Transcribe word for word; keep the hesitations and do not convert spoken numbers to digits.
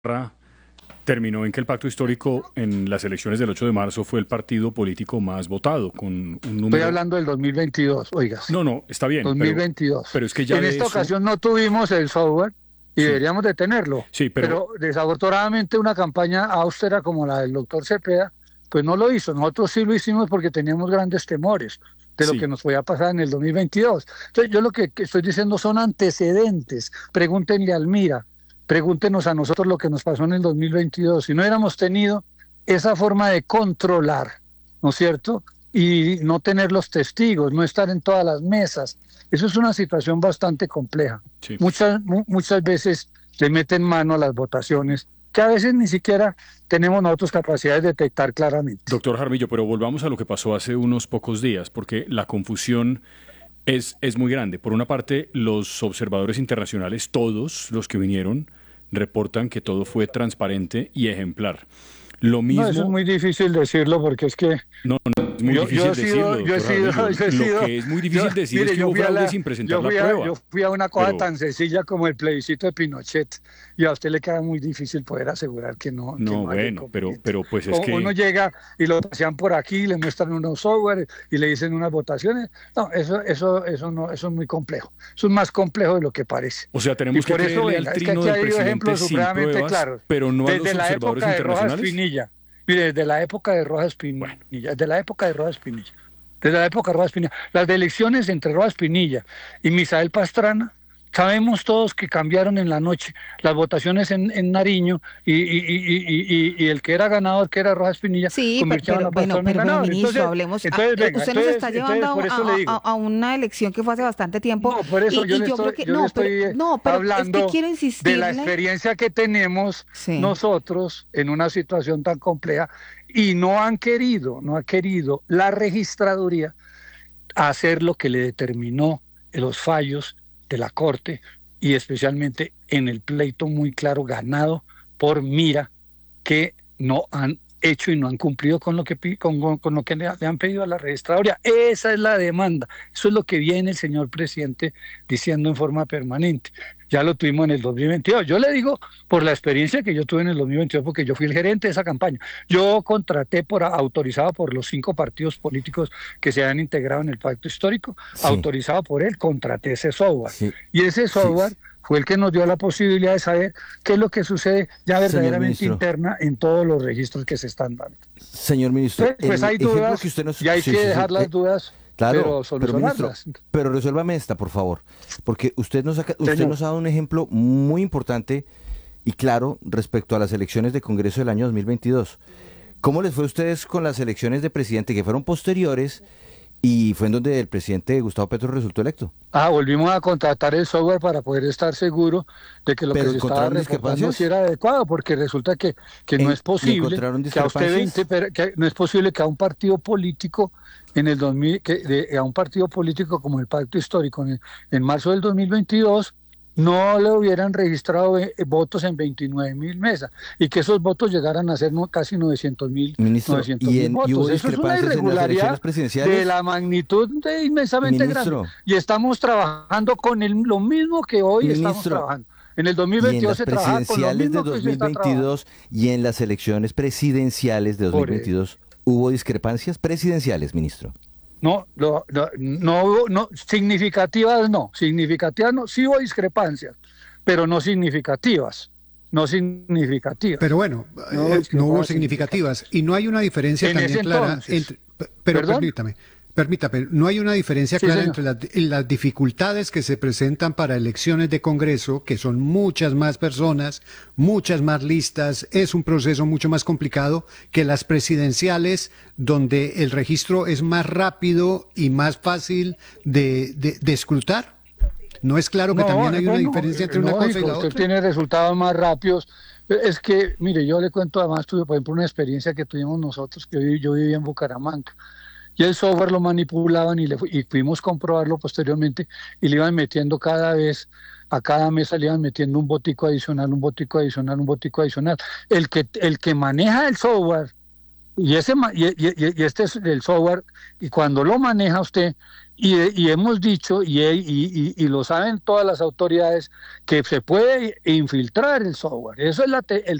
terminó en que el pacto histórico en las elecciones del ocho de marzo fue el partido político más votado, con un número... Estoy hablando del dos mil veintidós, oigas. No, no, está bien, dos mil veintidós. Pero, pero es que ya en de esta eso... ocasión no tuvimos el software y Sí. deberíamos de tenerlo. Sí, pero... pero desafortunadamente una campaña austera como la del doctor Cepeda, pues no lo hizo. Nosotros sí lo hicimos porque teníamos grandes temores de lo Sí. que nos podía pasar en el dos mil veintidós. Entonces yo lo que, que estoy diciendo son antecedentes. Pregúntenle a Almira, pregúntenos a nosotros lo que nos pasó en el dos mil veintidós. Si no hubiéramos tenido esa forma de controlar, ¿no es cierto?, y no tener los testigos, no estar en todas las mesas. Eso es una situación bastante compleja. Sí. Muchas, mu- muchas veces le meten mano a las votaciones, que a veces ni siquiera tenemos nosotros capacidad de detectar claramente. Doctor Jaramillo, pero volvamos a lo que pasó hace unos pocos días, porque la confusión es, es muy grande. Por una parte, los observadores internacionales, todos los que vinieron, reportan que todo fue transparente y ejemplar. Lo mismo... No, eso es muy difícil decirlo porque es que... No, no, es muy yo, difícil yo he sido, decirlo, yo he doctor sido, Jaramillo. yo he sido, Lo que es muy difícil yo, decir mire, es que yo hubo fui a fraude la, sin presentar yo la fui a, prueba. yo fui a una cosa Pero... tan sencilla como el plebiscito de Pinochet y a usted le queda muy difícil poder asegurar que no. Que No, no bueno, pero, pero pues es o, que... uno llega y lo pasean por aquí, le muestran unos software y le dicen unas votaciones. No, eso, eso, eso no, eso es muy complejo. Eso es más complejo de lo que parece. O sea, tenemos y por que eso, creerle venga, al es que trino aquí del hay presidente ejemplos sin supremamente pruebas, claros. pero no a Desde los la observadores época de Rojas internacionales. Pinilla. Mire, desde la época de Rojas Pinilla, Bueno. desde la época de Rojas Pinilla, desde la época de Rojas Pinilla, las elecciones entre Rojas Pinilla y Misael Pastrana, sabemos todos que cambiaron en la noche las votaciones en, en Nariño y, y, y, y, y, y el que era ganador, que era Rojas Pinilla, Sí, pero, convirtieron pero a bueno, Pastrana en pero, pero ganador. ministro, Entonces, hablemos. entonces, ah, venga, usted nos entonces, está entonces, llevando por a, eso le a- digo. a- a una elección que fue hace bastante tiempo. No, por eso y, yo y le yo estoy, creo que yo le no, estoy pero no, pero es que hablando quiero de la insistirle. experiencia que tenemos Sí. nosotros en una situación tan compleja y no han querido, no ha querido la registraduría hacer lo que le determinó los fallos de la Corte y especialmente en el pleito muy claro ganado por Mira, que no han hecho y no han cumplido con lo que con, con, con lo que le, le han pedido a la registraduría. Esa es la demanda. Eso es lo que viene el señor presidente diciendo en forma permanente. Ya lo tuvimos en el dos mil veintidós. Yo le digo por la experiencia que yo tuve en el dos mil veintidós, porque yo fui el gerente de esa campaña. Yo contraté por autorizado por los cinco partidos políticos que se han integrado en el pacto histórico, sí. autorizado por él, contraté ese software. Sí. Y ese software sí. fue el que nos dio la posibilidad de saber qué es lo que sucede ya verdaderamente interna en todos los registros que se están dando. Señor ministro, Entonces, pues hay dudas que usted nos... y hay sí, que sí, dejar sí, las dudas. Claro, pero solucionarlas. Pero, ministro, pero resuélvame esta, por favor, porque usted nos, ha, usted nos ha dado un ejemplo muy importante y claro respecto a las elecciones de Congreso del año dos mil veintidós. ¿Cómo les fue a ustedes con las elecciones de presidente que fueron posteriores y fue en donde el presidente Gustavo Petro resultó electo? Ah, volvimos a contratar el software para poder estar seguro de que lo que se estaba reportando sí era adecuado, porque resulta que, que no es posible que a usted veinte, que no es posible que a un partido político en el dos mil, que de, a un partido político como el Pacto Histórico en, en marzo del dos mil veintidós no le hubieran registrado eh, votos en veintinueve mil mesas y que esos votos llegaran a ser no, casi novecientos mil votos. Eso es una irregularidad de la magnitud de inmensamente Ministro, grande. Y estamos trabajando con el, lo mismo que hoy Ministro, estamos trabajando. En el dos mil veintidós se trabaja con lo mismo de dos mil veintidós, que se está trabajando. Y en las elecciones presidenciales de dos mil veintidós, ¿hubo discrepancias presidenciales, ministro? No, no, no, no, no, significativas no, significativas no, sí hubo discrepancias, pero no significativas, no significativas. Pero bueno, no, eh, no hubo significativas y no hay una diferencia en también clara entre, pero ¿Perdón? permítame, permítame, no hay una diferencia sí, clara señor. entre las, las dificultades que se presentan para elecciones de Congreso, que son muchas más personas, muchas más listas, es un proceso mucho más complicado que las presidenciales, donde el registro es más rápido y más fácil de, de, de escrutar. ¿No es claro que no, también hay bueno, una diferencia entre no, una cosa y la usted otra? Tiene resultados más rápidos. Es que, mire, yo le cuento, además tuve, por ejemplo, una experiencia que tuvimos nosotros, que yo, yo vivía en Bucaramanga. Y el software lo manipulaban y, le, y pudimos comprobarlo posteriormente y le iban metiendo cada vez, a cada mesa le iban metiendo un botico adicional, un botico adicional, un botico adicional. El que, el que maneja el software Y, ese, y, y, y este es el software, y cuando lo maneja usted, y, y hemos dicho, y, y, y, lo saben todas las autoridades, que se puede infiltrar el software. Eso es la te, el